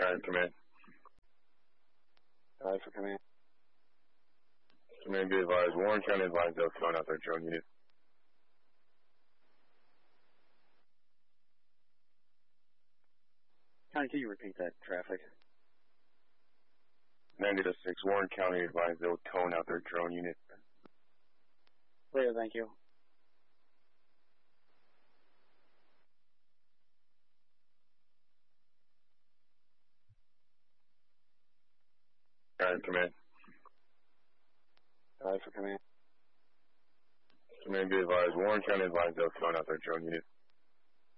Alright, command. Alright, for command. Command, be advised. Warren County advised they'll towing out their drone unit. County, can you repeat that traffic? 90-6, Warren County advised they'll towing out their drone unit. Clear, thank you. Alright, command. Alright, for command. Command, be advised. Warren County advised they'll towing out their drone unit.